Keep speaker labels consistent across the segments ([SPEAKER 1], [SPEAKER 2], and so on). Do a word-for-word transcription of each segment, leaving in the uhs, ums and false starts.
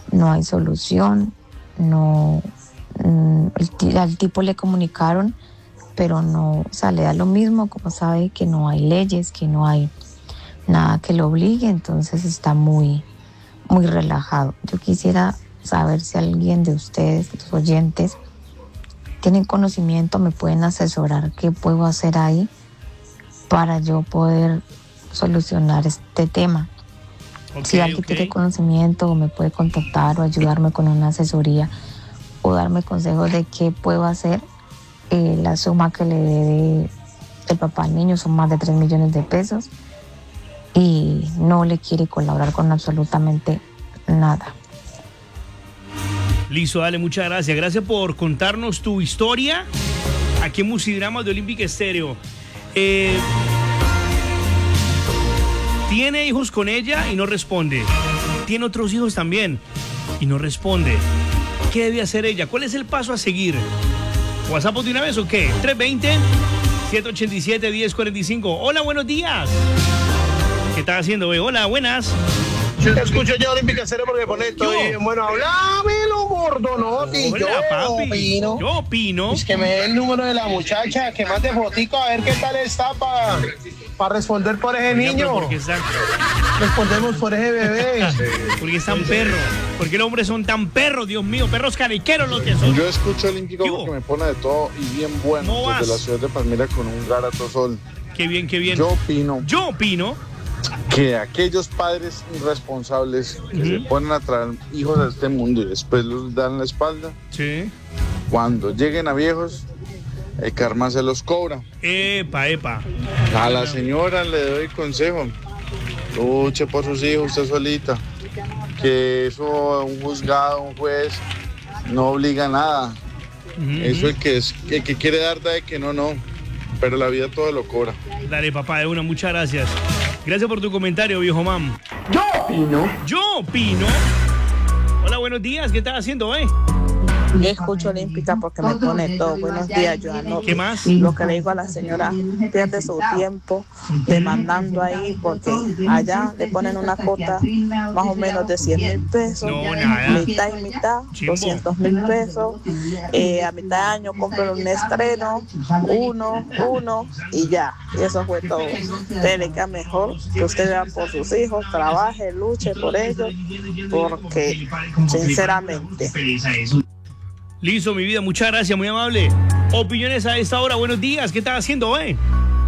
[SPEAKER 1] no hay solución, no, al, al tipo le comunicaron, pero no, o sea, le da lo mismo, como sabe que no hay leyes, que no hay nada que lo obligue, entonces está muy, muy relajado. Yo quisiera saber si alguien de ustedes, los oyentes, tienen conocimiento, me pueden asesorar qué puedo hacer ahí para yo poder solucionar este tema. Okay, si alguien okay. tiene conocimiento o me puede contactar o ayudarme con una asesoría o darme consejos de qué puedo hacer, eh, la suma que le debe el papá al niño son más de tres millones de pesos y no le quiere colaborar con absolutamente nada.
[SPEAKER 2] Listo, dale, muchas gracias. Gracias por contarnos tu historia aquí en Musidramas de Olímpica Estéreo. Eh, tiene hijos con ella y no responde. Tiene otros hijos también y no responde. ¿Qué debe hacer ella? ¿Cuál es el paso a seguir? ¿WhatsApp de una vez o qué? tres dos cero, siete ocho siete, uno cero cuatro cinco. Hola, buenos días. ¿Qué estás haciendo, güey? Hola, buenas.
[SPEAKER 3] Yo te escucho ya Olímpica Estéreo porque pone todo bien bueno. Hablámelo, gordo, no, tío.
[SPEAKER 2] Hola,
[SPEAKER 3] yo
[SPEAKER 2] papi.
[SPEAKER 3] opino.
[SPEAKER 2] Yo opino.
[SPEAKER 3] Es que me dé el número de la muchacha, que mande fotico a ver qué tal está para pa responder por ese
[SPEAKER 2] Oiga,
[SPEAKER 3] niño.
[SPEAKER 2] Porque está...
[SPEAKER 3] Respondemos por ese bebé.
[SPEAKER 2] Porque están perros. Porque los hombres son tan perros, Dios mío. Perros cariqueros los que son.
[SPEAKER 4] Yo escucho Olímpico porque me pone de todo y bien bueno. Desde la ciudad de Palmira con un grato sol.
[SPEAKER 2] Qué bien, qué bien.
[SPEAKER 4] Yo opino.
[SPEAKER 2] Yo opino.
[SPEAKER 4] Que aquellos padres irresponsables que uh-huh. se ponen a traer hijos a este mundo y después los dan la espalda,
[SPEAKER 2] sí.
[SPEAKER 4] cuando lleguen a viejos, el karma se los cobra.
[SPEAKER 2] Epa, epa.
[SPEAKER 4] A la señora le doy consejo, luche por sus hijos usted solita, que eso un juzgado, un juez, no obliga a nada. Uh-huh. Eso el que, es, el que quiere dar da de que no, no, pero la vida todo lo cobra.
[SPEAKER 2] Dale, papá, de una, muchas gracias. Gracias por tu comentario, viejo mam.
[SPEAKER 3] Yo opino.
[SPEAKER 2] Yo opino. Hola, buenos días. ¿Qué estás haciendo, eh?
[SPEAKER 5] Yo escucho Olímpica porque me pone todo. Buenos días, Joana.
[SPEAKER 2] ¿Qué más?
[SPEAKER 5] Lo que le digo a la señora, pierde su tiempo demandando ahí porque allá le ponen una cuota más o menos de cien mil pesos.
[SPEAKER 2] No, nada.
[SPEAKER 5] Mitad y mitad, Chimbo. doscientos mil pesos. Eh, a mitad de año compran un estreno, uno, uno y ya. Y eso fue todo. Usted le queda mejor que usted vea por sus hijos, trabaje, luche por ellos, porque sinceramente...
[SPEAKER 2] Listo, mi vida, muchas gracias, muy amable. Opiniones a esta hora, buenos días, ¿qué estás haciendo, eh?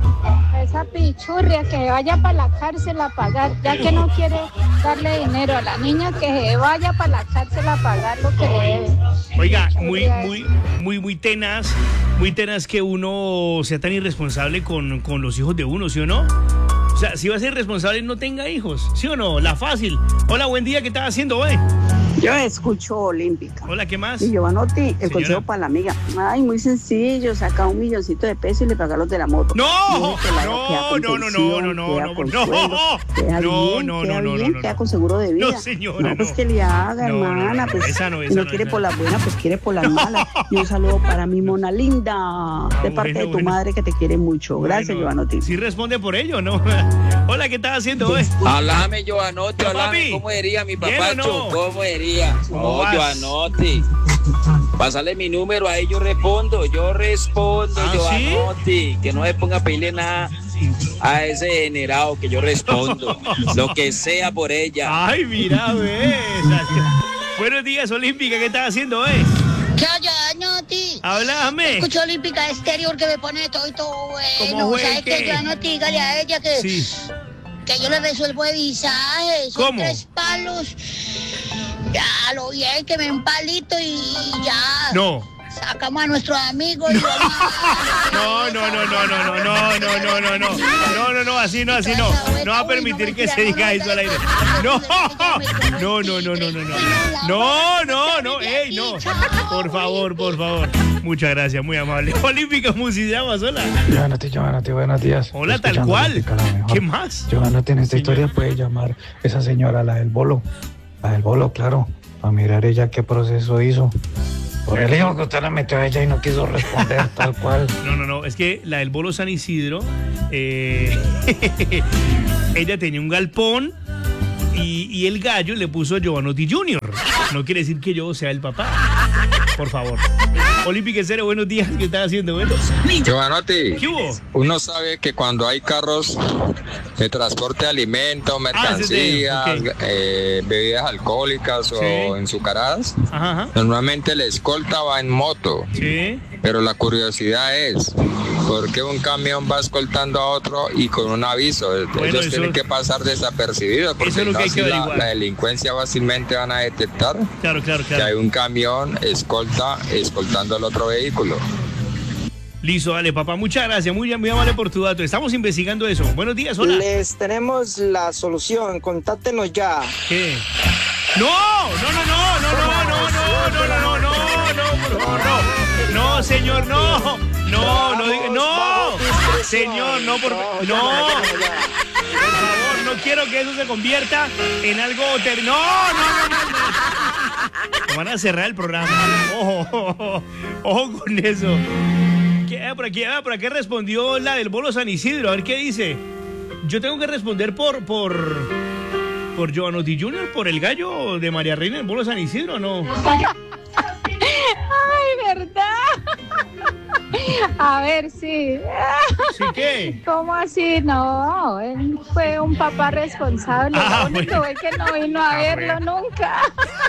[SPEAKER 6] Esa pichurria que vaya para la cárcel a pagar, ya que no quiere darle dinero a la niña, que vaya para la cárcel a pagar lo que le debe.
[SPEAKER 2] Oiga, muy, muy, muy, muy tenaz, muy tenaz que uno sea tan irresponsable con, con los hijos de uno, ¿sí o no? O sea, si va a ser irresponsable, no tenga hijos, ¿sí o no? La fácil. Hola, buen día, ¿qué estás haciendo, eh?
[SPEAKER 7] Yo escucho Olímpica.
[SPEAKER 2] Hola, ¿qué más?
[SPEAKER 7] Y Giovanotti, el
[SPEAKER 2] Señora.
[SPEAKER 7] Consejo para la amiga. Ay, muy sencillo, saca un milloncito de pesos y le paga los de la moto.
[SPEAKER 2] No, no, no, no, no, no, no, no, no,
[SPEAKER 7] queda
[SPEAKER 2] no,
[SPEAKER 7] bien,
[SPEAKER 2] no,
[SPEAKER 7] queda
[SPEAKER 2] no,
[SPEAKER 7] bien,
[SPEAKER 2] no, no,
[SPEAKER 7] queda con seguro de vida.
[SPEAKER 2] No, señora,
[SPEAKER 7] no, pues
[SPEAKER 2] no.
[SPEAKER 7] que le haga,
[SPEAKER 2] No, no,
[SPEAKER 7] hermana,
[SPEAKER 2] no,
[SPEAKER 7] pues
[SPEAKER 2] esa no, esa
[SPEAKER 7] si no
[SPEAKER 2] no,
[SPEAKER 7] quiere
[SPEAKER 2] esa
[SPEAKER 7] por
[SPEAKER 2] no.
[SPEAKER 7] las buenas, pues quiere por las malas. Y un saludo para mi mona linda, de parte
[SPEAKER 2] bueno,
[SPEAKER 7] de tu
[SPEAKER 2] bueno.
[SPEAKER 7] madre que te quiere mucho. Gracias,
[SPEAKER 2] Bueno,
[SPEAKER 7] Giovanotti.
[SPEAKER 2] sí responde por ello, ¿no? Hola, ¿qué estás haciendo, eh?
[SPEAKER 8] Háblame, Giovanotti, háblame.
[SPEAKER 2] Papi.
[SPEAKER 8] ¿Cómo diría mi
[SPEAKER 2] ¿Bien
[SPEAKER 8] papá?
[SPEAKER 2] o no?
[SPEAKER 8] ¿Cómo diría?
[SPEAKER 2] ¿Cómo
[SPEAKER 8] No,
[SPEAKER 2] vas?
[SPEAKER 8] Giovanotti. Pásale mi número, ahí yo respondo, yo respondo,
[SPEAKER 2] ¿Ah,
[SPEAKER 8] Giovanotti. Que no me ponga a pedirle nada a ese generado, que yo respondo. Lo que sea por ella.
[SPEAKER 2] Ay, mira, ves. Buenos días, Olímpica, ¿qué estás haciendo, eh?
[SPEAKER 9] ¿Qué oye, Noti?
[SPEAKER 2] Háblame.
[SPEAKER 9] Escucho Olímpica Estéreo que me pone todo y todo bueno.
[SPEAKER 2] ¿Cómo fue
[SPEAKER 9] ¿Sabes
[SPEAKER 2] que?
[SPEAKER 9] qué, yo Noti? Dígale a ella que,
[SPEAKER 2] Sí.
[SPEAKER 9] que yo le resuelvo el visaje. Son
[SPEAKER 2] ¿Cómo?
[SPEAKER 9] tres palos. Ya, lo bien, que me den un palito y ya.
[SPEAKER 2] No.
[SPEAKER 9] Sacamos a nuestros amigos y vamos
[SPEAKER 2] No, no, no, no, no, no, no, no, no, no, no, no, no, no, así no, así no. No va a permitir que se diga eso al aire. No, no, no, no, no, no, no. No, no, no, ey, no. Por favor, por favor. Muchas gracias, muy amable. Olímpica Musidramas, hola.
[SPEAKER 10] Giovanotti, Giovanotti, buenos días.
[SPEAKER 2] Hola,
[SPEAKER 10] Estoy
[SPEAKER 2] tal
[SPEAKER 10] escuchando
[SPEAKER 2] cual.
[SPEAKER 10] Olímpica, la mejor.
[SPEAKER 2] ¿Qué más?
[SPEAKER 10] Giovanotti, en esta
[SPEAKER 2] Señora.
[SPEAKER 10] historia puede llamar esa señora, la del bolo. La del bolo, claro. Para mirar ella qué proceso hizo. Por el hijo que usted le metió a ella y no quiso responder tal cual.
[SPEAKER 2] No, no, no, es que la del bolo San Isidro, eh, ella tenía un galpón y, y el gallo le puso Giovanotti Junior no quiere decir que yo sea el papá. Por favor. Olímpica Cero, buenos días. ¿Qué estás haciendo? Bueno.
[SPEAKER 11] Giovanotti,
[SPEAKER 2] ¿Qué hubo?
[SPEAKER 11] uno sabe que cuando hay carros de transporte de alimentos, mercancías,
[SPEAKER 2] Ah, okay.
[SPEAKER 11] eh, bebidas alcohólicas
[SPEAKER 2] Sí.
[SPEAKER 11] o enzucaradas,
[SPEAKER 2] Ajá, ajá.
[SPEAKER 11] normalmente la escolta va en moto.
[SPEAKER 2] Sí.
[SPEAKER 11] Pero la curiosidad es, ¿por qué un camión va escoltando a otro y con un aviso?
[SPEAKER 2] Bueno,
[SPEAKER 11] Ellos
[SPEAKER 2] eso-
[SPEAKER 11] tienen que pasar desapercibidos,
[SPEAKER 2] Eso
[SPEAKER 11] porque
[SPEAKER 2] es lo que hay
[SPEAKER 11] casi
[SPEAKER 2] que
[SPEAKER 11] la,
[SPEAKER 2] averiguar.
[SPEAKER 11] la delincuencia fácilmente van a detectar
[SPEAKER 2] Claro, claro,
[SPEAKER 11] que hay
[SPEAKER 2] claro.
[SPEAKER 11] un camión escolta, escoltando al otro vehículo.
[SPEAKER 2] Listo, dale, papá. Muchas gracias. Muy, muy amable por tu dato. Estamos investigando eso. Buenos días, hola.
[SPEAKER 12] Les tenemos la solución, contáctenos ya.
[SPEAKER 2] ¿Qué? No, no, no, no, no, no, no, no, no, no, no, no, no, por favor, no. No, señor, no. No, no, diga- no. Señor, no, por favor. No. Por favor, no quiero que eso se convierta en algo ter... No, no, no, no, no. Van a cerrar el programa. Ojo, ojo, ojo con eso. ¿Qué, ah, por aquí, ah, por aquí respondió la del Bolo San Isidro. A ver qué dice. Yo tengo que responder por por por Giovanotti Junior, por el gallo de María Reina del Bolo San Isidro, ¿no?
[SPEAKER 6] Ay, ¿verdad? A ver, sí.
[SPEAKER 2] ¿Sí qué?
[SPEAKER 6] ¿Cómo así? No, él fue un papá responsable.
[SPEAKER 2] Ah,
[SPEAKER 6] Lo único
[SPEAKER 2] bueno.
[SPEAKER 6] es que no vino a
[SPEAKER 2] Ah,
[SPEAKER 6] verlo
[SPEAKER 2] bueno.
[SPEAKER 6] nunca.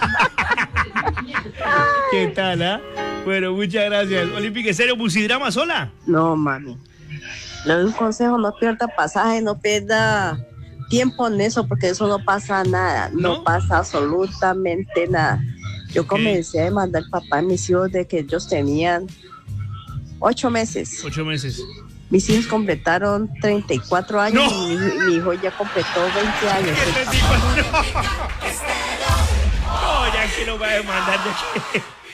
[SPEAKER 2] ¿Qué tal, ah? Bueno, muchas gracias. Olímpica Estéreo, Busidrama sola.
[SPEAKER 13] No, mami. Le doy un consejo, no pierda pasaje, no pierda tiempo en eso, porque eso no pasa nada, no,
[SPEAKER 2] ¿No?
[SPEAKER 13] pasa absolutamente nada. Yo comencé a demandar al papá de mis hijos de que ellos tenían ocho meses.
[SPEAKER 2] Ocho meses.
[SPEAKER 13] Mis hijos completaron treinta y cuatro años
[SPEAKER 2] No.
[SPEAKER 13] y mi, mi hijo ya completó veinte años.
[SPEAKER 2] ¿Qué te digo? No, ya que no va a demandar de que...